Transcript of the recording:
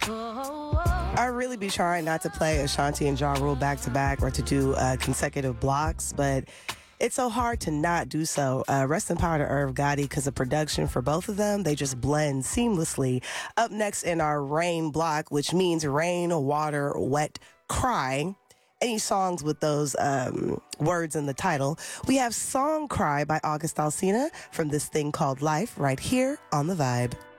I really be trying not to play Ashanti and Ja Rule back to back or to do consecutive blocks, but it's so hard to not do so. Rest in power to Irv Gotti because the production for both of them, they just blend seamlessly. Up next in our rain block, which means rain, water, wet, cry. Any songs with those words in the title. We have Song Cry by August Alsina from this thing called Life right here on The Vibe.